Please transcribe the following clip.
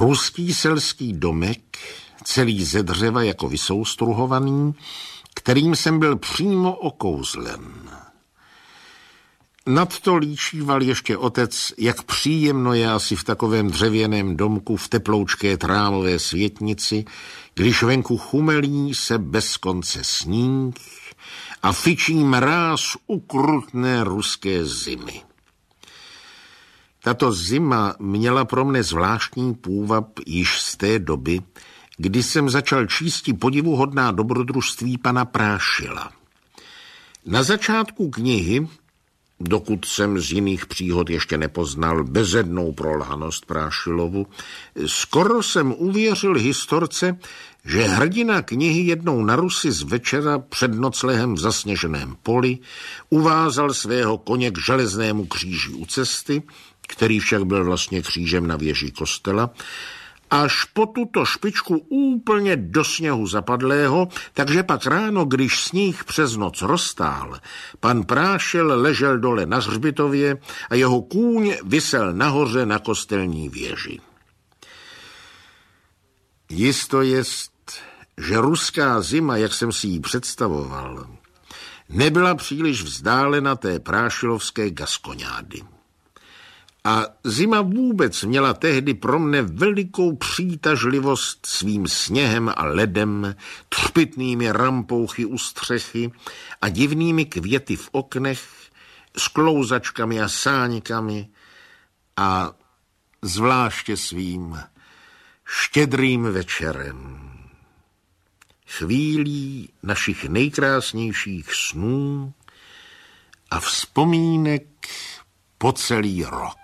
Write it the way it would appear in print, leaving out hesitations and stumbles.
ruský selský domek, celý ze dřeva jako vysoustruhovaný, kterým jsem byl přímo okouzlen. Nad to líčíval ještě otec, jak příjemno je asi v takovém dřevěném domku v teploučké trámové světnici, když venku chumelí se bez konce sníh a fičí mráz ukrutné ruské zimy. Tato zima měla pro mne zvláštní půvab již z té doby, kdy jsem začal číst podivuhodná dobrodružství pana Prášila. Na začátku knihy, dokud jsem z jiných příhod ještě nepoznal bezednou prolhanost Prášilovu, skoro jsem uvěřil historce, že hrdina knihy jednou na Rusi z večera před noclehem v zasněženém poli uvázal svého koně k železnému kříži u cesty, který však byl vlastně křížem na věži kostela, až po tuto špičku úplně do sněhu zapadlého, takže pak ráno, když sníh přes noc roztál, pan Prášil ležel dole na hřbitově a jeho kůň visel nahoře na kostelní věži. Jisto jest, že ruská zima, jak jsem si ji představoval, nebyla příliš vzdálena té prášilovské gaskoňády. A zima vůbec měla tehdy pro mne velikou přitažlivost svým sněhem a ledem, třpitnými rampouchy u střechy a divnými květy v oknech, s klouzačkami a sáňkami a zvláště svým štědrým večerem. Chvílí našich nejkrásnějších snů a vzpomínek po celý rok.